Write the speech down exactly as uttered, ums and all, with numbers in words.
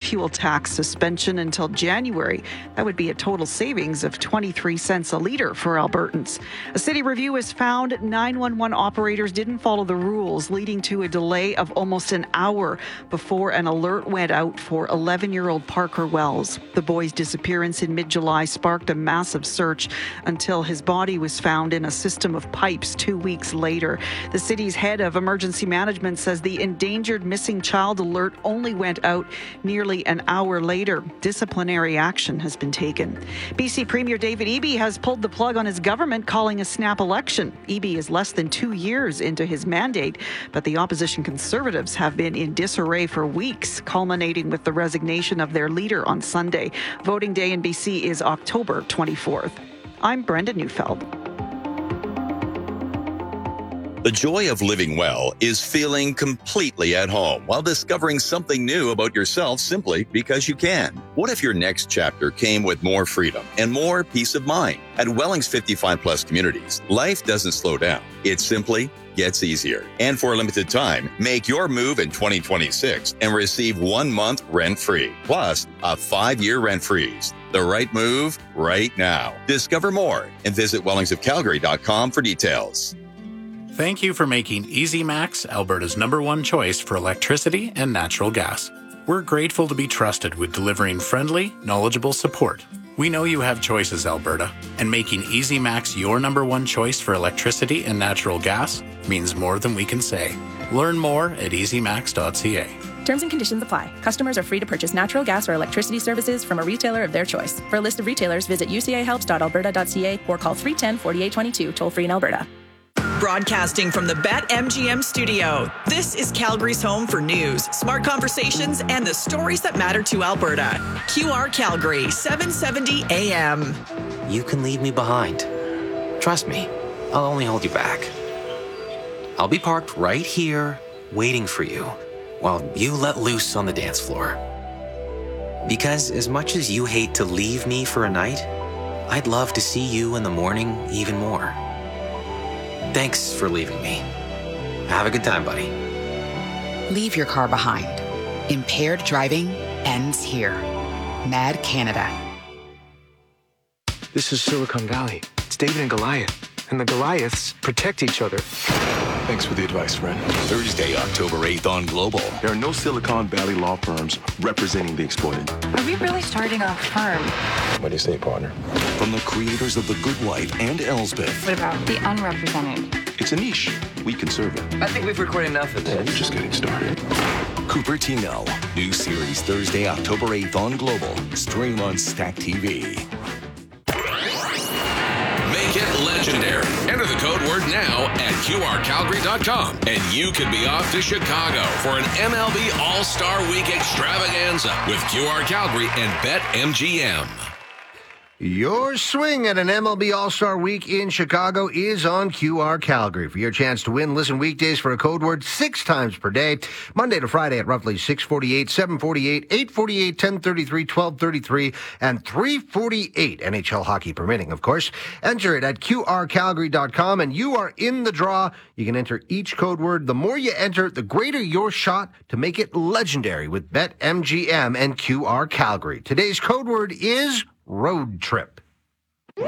fuel tax suspension until January. That would be a total savings of twenty-three cents a litre for Albertans. A city review has found nine one one operators didn't follow the rules, leading to a delay of almost an hour before an alert went out for eleven-year-old Parker Wells. The boy's disappearance in mid-July sparked a massive search until his body was found in a system of pipes two weeks later. The city's head of emergency management says the endangered missing child alert only went out nearly an hour later. Disciplinary action has been taken. B C Premier David Eby has pulled the plug on his government, calling a snap election. Eby is less than two years into his mandate, but the opposition Conservatives have been in disarray for weeks, culminating with the resignation of their leader on Sunday. Voting day in B C is October twenty-fourth. I'm Brenda Neufeld. The joy of living well is feeling completely at home while discovering something new about yourself simply because you can. What if your next chapter came with more freedom and more peace of mind? At Welling's fifty-five plus communities, life doesn't slow down. It simply gets easier. And for a limited time, make your move in twenty twenty-six and receive one month rent-free, plus a five-year rent freeze. The right move right now. Discover more and visit wellings of calgary dot com for details. Thank you for making Easy Max Alberta's number one choice for electricity and natural gas. We're grateful to be trusted with delivering friendly, knowledgeable support. We know you have choices, Alberta, and making Easy Max your number one choice for electricity and natural gas means more than we can say. Learn more at easy max dot c a. Terms and conditions apply. Customers are free to purchase natural gas or electricity services from a retailer of their choice. For a list of retailers, visit u c a helps dot alberta dot c a or call three one zero, four eight two two, toll free in Alberta. Broadcasting from the BetMGM studio, this is Calgary's home for news, smart conversations, and the stories that matter to Alberta. Q R Calgary, seven seventy A M. You can leave me behind. Trust me, I'll only hold you back. I'll be parked right here, waiting for you, while you let loose on the dance floor. Because as much as you hate to leave me for a night, I'd love to see you in the morning even more. Thanks for leaving me. Have a good time, buddy. Leave your car behind. Impaired driving ends here. Mad Canada. This is Silicon Valley. It's David and Goliath. And the Goliaths protect each other. Thanks for the advice, friend. Thursday, October eighth on Global. There are no Silicon Valley law firms representing the exploited. Are we really starting a firm? What do you say, partner? From the creators of The Good Wife and Elsbeth. What about the unrepresented? It's a niche. We can serve it. I think we've recorded enough of this. Yeah, we're just getting started. Cupertino. New series Thursday, October eighth on Global. Stream on Stack T V. Make it legendary. Enter the code word now at Q R Calgary dot com, and you could be off to Chicago for an M L B All-Star Week extravaganza with Q R Calgary and BetMGM. Your swing at an M L B All-Star Week in Chicago is on Q R Calgary. For your chance to win, listen weekdays for a code word six times per day, Monday to Friday at roughly six forty-eight, seven forty-eight, eight forty-eight, ten thirty-three, twelve thirty-three, and three forty-eight, N H L hockey permitting, of course. Enter it at Q R Calgary dot com, and you are in the draw. You can enter each code word. The more you enter, the greater your shot to make it legendary with BetMGM and Q R Calgary. Today's code word is road trip.